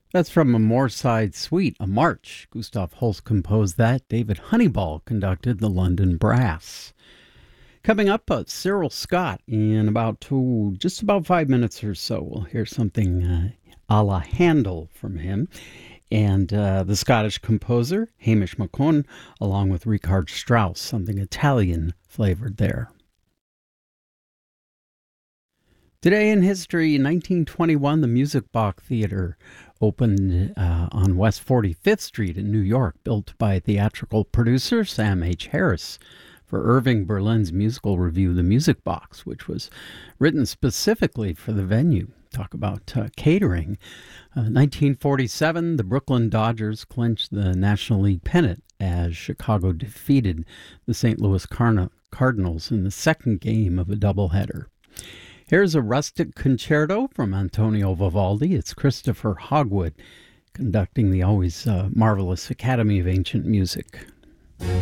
That's from a Moorside Suite, a march. Gustav Holst composed that. David Honeyball conducted the London Brass. Coming up, Cyril Scott in just about 5 minutes or so. We'll hear something a la Handel from him. And the Scottish composer, Hamish McCone, along with Richard Strauss, something Italian flavored there. Today in history, in 1921, the Music Box Theater opened on West 45th Street in New York, built by theatrical producer Sam H. Harris for Irving Berlin's musical review, The Music Box, which was written specifically for the venue. Talk about catering. 1947, the Brooklyn Dodgers clinched the National League pennant as Chicago defeated the St. Louis Cardinals in the second game of a doubleheader. Here's a rustic concerto from Antonio Vivaldi. It's Christopher Hogwood conducting the always marvelous Academy of Ancient Music.